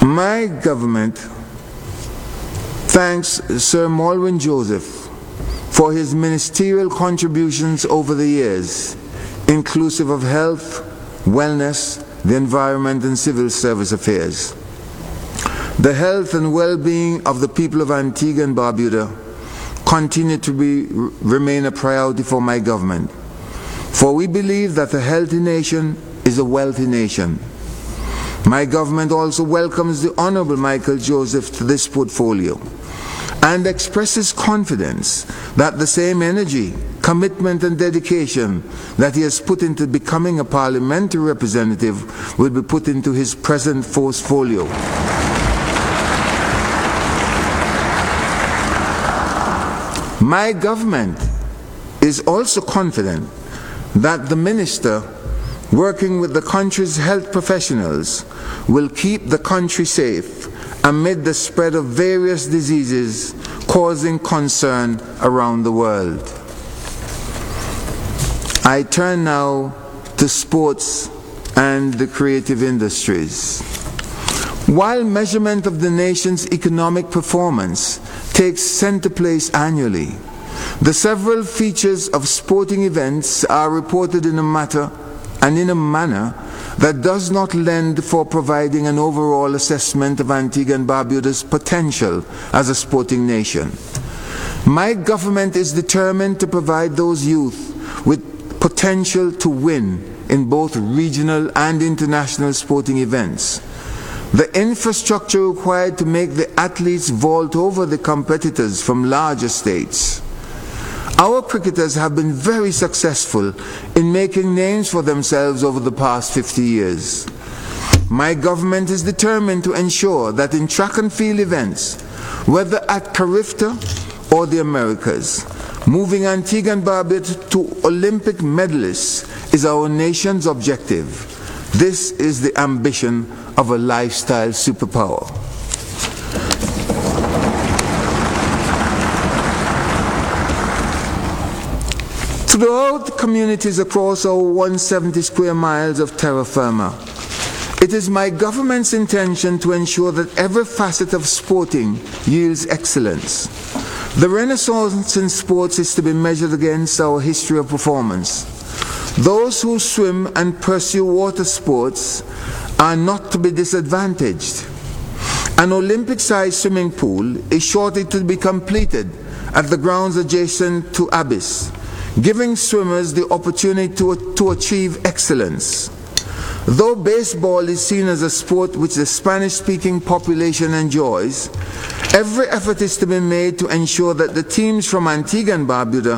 My government thanks Sir Malwyn Joseph for his ministerial contributions over the years, inclusive of health, wellness, the environment and civil service affairs. The health and well-being of the people of Antigua and Barbuda continue to remain a priority for my government, for we believe that a healthy nation is a wealthy nation. My government also welcomes the Honourable Michael Joseph to this portfolio and expresses confidence that the same energy, commitment and dedication that he has put into becoming a parliamentary representative will be put into his present portfolio. My government is also confident that the Minister, working with the country's health professionals, will keep the country safe amid the spread of various diseases causing concern around the world. I turn now to sports and the creative industries. While measurement of the nation's economic performance takes center place annually, the several features of sporting events are reported in a manner that does not lend for providing an overall assessment of Antigua and Barbuda's potential as a sporting nation. My government is determined to provide those youth with potential to win in both regional and international sporting events. The infrastructure required to make the athletes vault over the competitors from larger states. Our cricketers have been very successful in making names for themselves over the past 50 years. My government is determined to ensure that in track and field events, whether at Carifta or the Americas, moving Antigua and Barbuda to Olympic medalists is our nation's objective. This is the ambition of a lifestyle superpower. Throughout communities across our 170 square miles of terra firma, it is my government's intention to ensure that every facet of sporting yields excellence. The renaissance in sports is to be measured against our history of performance. Those who swim and pursue water sports are not to be disadvantaged. An Olympic-sized swimming pool is shortly to be completed at the grounds adjacent to Abyss, giving swimmers the opportunity to achieve excellence. Though baseball is seen as a sport which the Spanish-speaking population enjoys, every effort is to be made to ensure that the teams from Antigua and Barbuda